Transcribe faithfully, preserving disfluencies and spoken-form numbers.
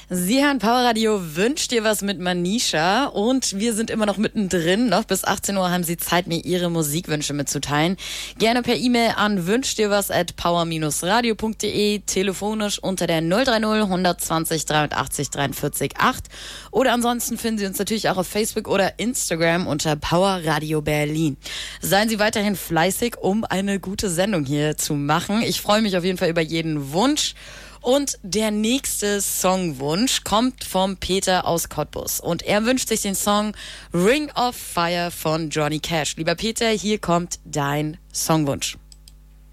Sie hören Powerradio, wünscht dir was mit Manisha und wir sind immer noch mittendrin. Noch bis achtzehn Uhr haben Sie Zeit, mir Ihre Musikwünsche mitzuteilen. Gerne per E-Mail an wünscht dir was at power radio punkt de, telefonisch unter der null drei null hundertzwanzig dreiundachtzig dreiundvierzig acht oder ansonsten finden Sie uns natürlich auch auf Facebook oder Instagram unter Powerradio Berlin. Seien Sie weiterhin fleißig, um eine gute Sendung hier zu machen. Ich freue mich auf jeden Fall über jeden Wunsch. Und der nächste Songwunsch kommt vom Peter aus Cottbus. Und er wünscht sich den Song Ring of Fire von Johnny Cash. Lieber Peter, hier kommt dein Songwunsch.